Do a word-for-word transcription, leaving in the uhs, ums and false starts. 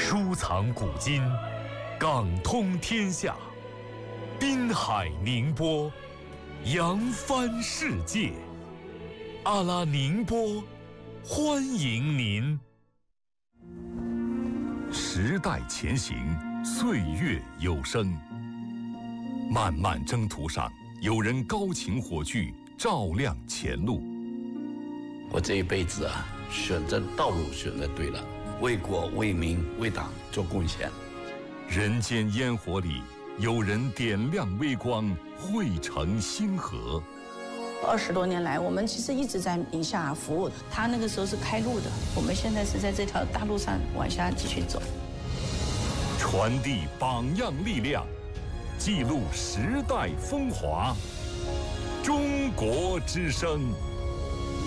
收藏古今，港通天下，滨海宁波，扬帆世界。阿拉宁波，欢迎您。时代前行，岁月有声。漫漫征途上，有人高擎火炬，照亮前路。 我这一辈子啊，选择道路选择对了，为国为民为党做贡献。 人间烟火里，有人点亮微光，汇成星河。 二十多年来，我们其实一直在宁夏服务。他那个时候是开路的，我们现在是在这条大路上往下继续走。 传递榜样力量，记录时代风华。中国之声。